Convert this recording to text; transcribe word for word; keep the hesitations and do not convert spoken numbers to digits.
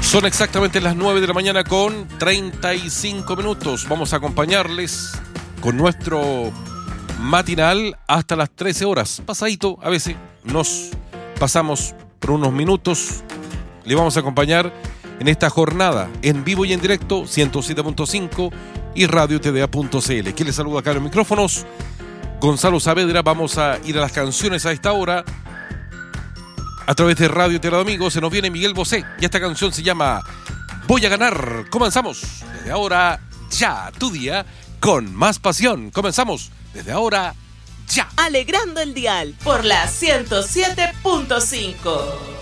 Son exactamente las nueve de la mañana con treinta y cinco minutos. Vamos a acompañarles con nuestro matinal hasta las trece horas. Pasadito, a veces nos pasamos por unos minutos. Le vamos a acompañar en esta jornada en vivo y en directo, ciento siete punto cinco y radio t d a punto c l. Quien les saluda acá en los micrófonos, Gonzalo Saavedra. Vamos a ir a las canciones a esta hora. A través de Radio Tierra de Amigos se nos viene Miguel Bosé y esta canción se llama Voy a ganar. Comenzamos desde ahora ya, tu día con más pasión. Comenzamos desde ahora ya. Alegrando el dial por la ciento siete punto cinco.